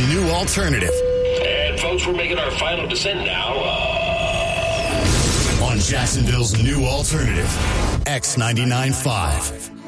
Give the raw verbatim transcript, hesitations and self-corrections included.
new alternative. And folks, we're making our final descent now. Uh... On Jacksonville's new alternative, X ninety-nine point five.